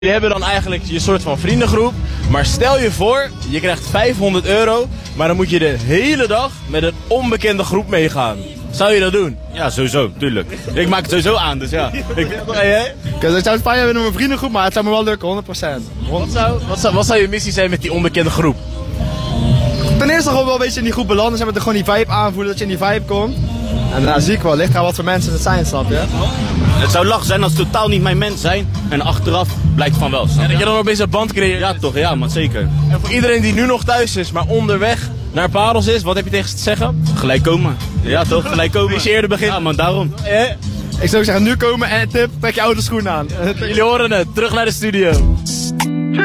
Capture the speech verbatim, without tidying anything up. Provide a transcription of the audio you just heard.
Jullie hebben dan eigenlijk je soort van vriendengroep, maar stel je voor, je krijgt vijfhonderd euro, maar dan moet je de hele dag met een onbekende groep meegaan. Zou je dat doen? Ja, sowieso, tuurlijk. Ik maak het sowieso aan, dus ja. Ik, Hey, Kijk, ik zou het fijn hebben met mijn vriendengroep, maar het zou me wel lukken, honderd procent. wat, zou, wat, zou, wat zou je missie zijn met die onbekende groep? Ten eerste gewoon wel een beetje in die groep belanden, zeg maar, er gewoon die vibe aanvoelen, dat je in die vibe komt. En daarna zie ik wel, ligt aan wat voor mensen het zijn, snap je? het zou lach zijn als het totaal niet mijn mens zijn en achteraf blijkt van wel. En dat je dan opeens een band creëert. Ja toch, ja man, zeker. En voor iedereen die nu nog thuis is, maar onderweg naar Parels is, wat heb je tegen ze te zeggen? Gelijk komen. Ja toch, gelijk komen. Als je eerder begint. Ja man, daarom. Eh? Ik zou zeggen, nu komen en tip, trek je oude schoenen aan. Jullie horen het, terug naar de studio.